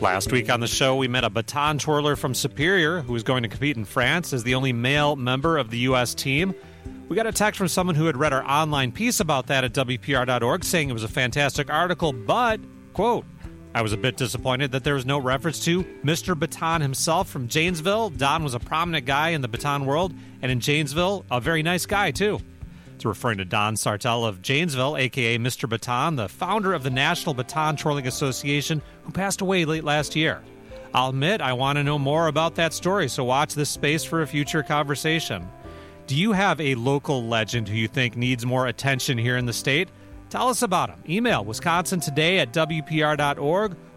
Last week on the show, we met a baton twirler from Superior who was going to compete in France as the only male member of the U.S. team. We got a text from someone who had read our online piece about that at WPR.org saying it was a fantastic article, but, quote, I was a bit disappointed that there was no reference to Mr. Baton himself from Janesville. Don was a prominent guy in the baton world, and in Janesville, a very nice guy, too. It's referring to Don Sartell of Janesville, a.k.a. Mr. Baton, the founder of the National Baton Twirling Association, who passed away late last year. I'll admit I want to know more about that story, so watch this space for a future conversation. Do you have a local legend who you think needs more attention here in the state? Tell us about him. Email wisconsintoday@wpr.org